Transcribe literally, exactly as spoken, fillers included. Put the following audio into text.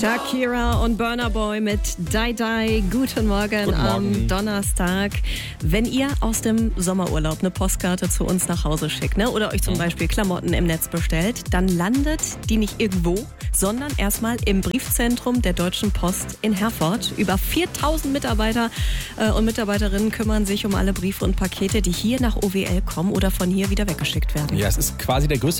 Shakira und Burna Boy mit Die Die. Guten Morgen, Guten Morgen am Donnerstag. Wenn ihr aus dem Sommerurlaub eine Postkarte zu uns nach Hause schickt, ne, oder euch zum Beispiel Klamotten im Netz bestellt, dann landet die nicht irgendwo, sondern erstmal im Briefzentrum der Deutschen Post in Herford. Über viertausend Mitarbeiter äh, und Mitarbeiterinnen kümmern sich um alle Briefe und Pakete, die hier nach O W L kommen oder von hier wieder weggeschickt werden. Ja, es ist quasi der größte